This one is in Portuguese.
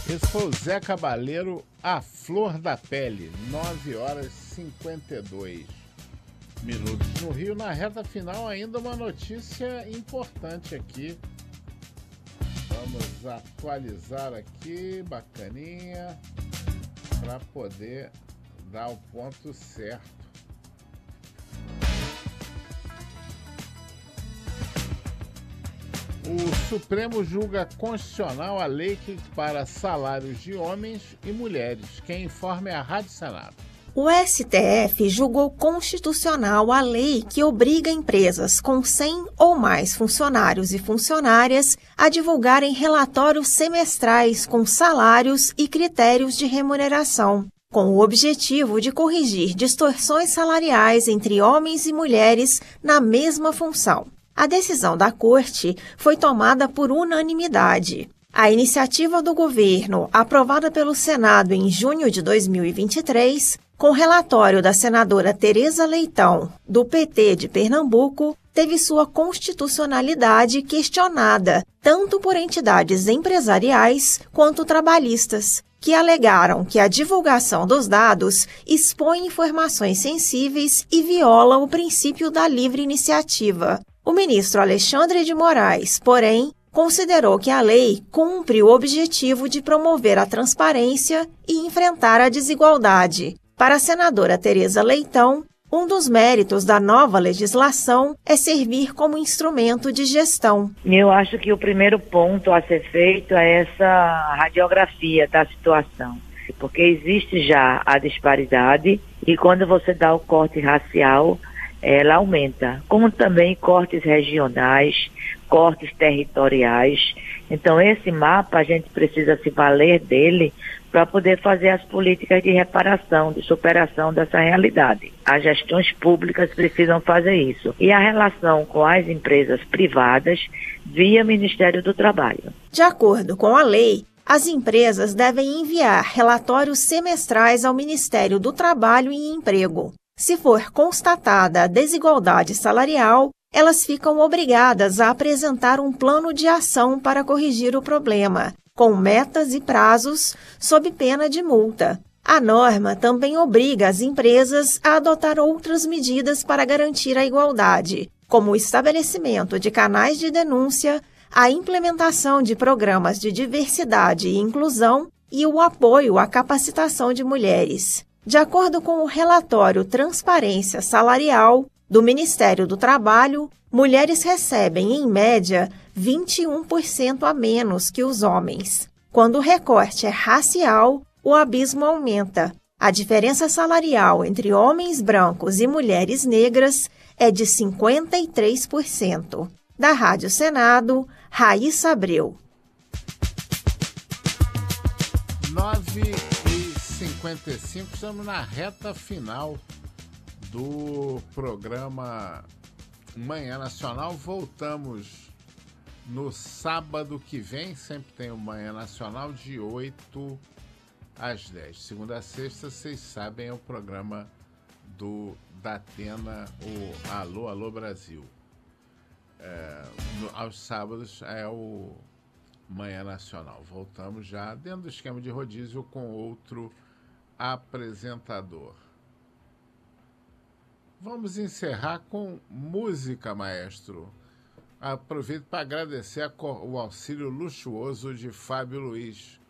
Esse foi o Zé Cabaleiro, A Flor da Pele, 9 horas e 52 minutos no Rio. Na reta final, ainda uma notícia importante aqui. Vamos atualizar aqui, bacaninha, para poder dar o ponto certo. O Supremo julga constitucional a lei que equipara salários de homens e mulheres. Quem informa é a Rádio Senado. O STF julgou constitucional a lei que obriga empresas com 100 ou mais funcionários e funcionárias a divulgarem relatórios semestrais com salários e critérios de remuneração, com o objetivo de corrigir distorções salariais entre homens e mulheres na mesma função. A decisão da Corte foi tomada por unanimidade. A iniciativa do governo, aprovada pelo Senado em junho de 2023, com relatório da senadora Tereza Leitão, do PT de Pernambuco, teve sua constitucionalidade questionada, tanto por entidades empresariais quanto trabalhistas, que alegaram que a divulgação dos dados expõe informações sensíveis e viola o princípio da livre iniciativa. O ministro Alexandre de Moraes, porém, considerou que a lei cumpre o objetivo de promover a transparência e enfrentar a desigualdade. Para a senadora Tereza Leitão, um dos méritos da nova legislação é servir como instrumento de gestão. Eu acho que o primeiro ponto a ser feito é essa radiografia da situação, porque existe já a disparidade e quando você dá o corte racial, ela aumenta, como também cortes regionais, cortes territoriais. Então esse mapa a gente precisa se valer dele para poder fazer as políticas de reparação, de superação dessa realidade. As gestões públicas precisam fazer isso. E a relação com as empresas privadas via Ministério do Trabalho. De acordo com a lei, as empresas devem enviar relatórios semestrais ao Ministério do Trabalho e Emprego. Se for constatada a desigualdade salarial, elas ficam obrigadas a apresentar um plano de ação para corrigir o problema, com metas e prazos, sob pena de multa. A norma também obriga as empresas a adotar outras medidas para garantir a igualdade, como o estabelecimento de canais de denúncia, a implementação de programas de diversidade e inclusão e o apoio à capacitação de mulheres. De acordo com o relatório Transparência Salarial do Ministério do Trabalho, mulheres recebem, em média, 21% a menos que os homens. Quando o recorte é racial, o abismo aumenta. A diferença salarial entre homens brancos e mulheres negras é de 53%. Da Rádio Senado, Raíssa Abreu. 9h55, estamos na reta final do programa Manhã Nacional. Voltamos no sábado que vem, sempre tem o Manhã Nacional, de 8 às 10. Segunda a sexta, vocês sabem, é o programa da Atena, o Alô, Alô Brasil. Aos sábados é o Manhã Nacional. Voltamos já dentro do esquema de rodízio com outro apresentador. Vamos encerrar com música, maestro. Aproveito para agradecer o auxílio luxuoso de Fábio Luiz.